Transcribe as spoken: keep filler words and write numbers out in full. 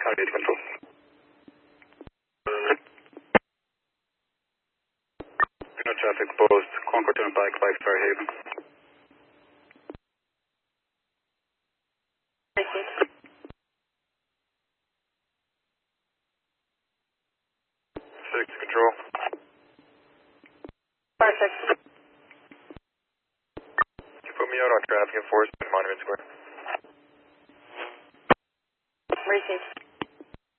County eight Control. No traffic posed. Concord Turnpike by Fairhaven. Six Control. Five six. Can you put me out on traffic enforcement, Monument Square? Received.